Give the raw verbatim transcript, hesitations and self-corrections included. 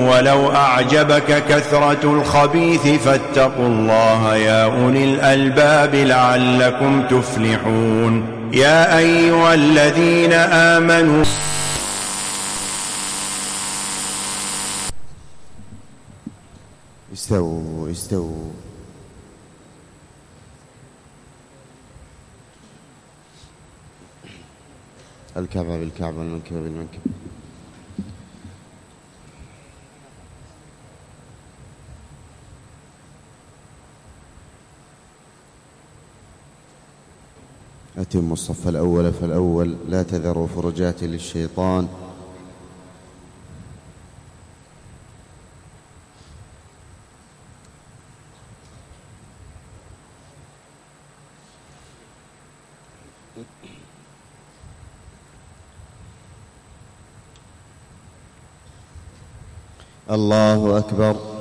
ولو أعجبك كثرة الخبيث فاتقوا الله يا أولي الألباب لعلكم تفلحون. يا أيها الذين آمنوا استووا استووا الكعبة بالكعبة والمنكب بالمنكب. أتموا الصف الأول فالأول، لا تذروا فرجات للشيطان. الله أكبر.